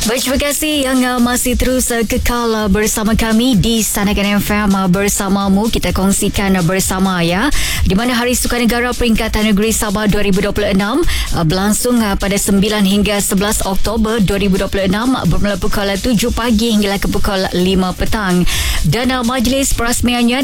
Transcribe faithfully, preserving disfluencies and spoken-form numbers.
Baik, terima kasih yang uh, masih terus uh, kekal uh, bersama kami di Sanakan F M uh, bersamamu. Kita kongsikan uh, bersama ya, di mana Hari Sukan Negara Peringkatan Negeri Sabah dua ribu dua puluh enam uh, berlangsung uh, pada sembilan hingga sebelas Oktober dua ribu dua puluh enam uh, bermula pukul tujuh pagi hingga ke pukul lima petang. Dan uh, majlis perasmiannya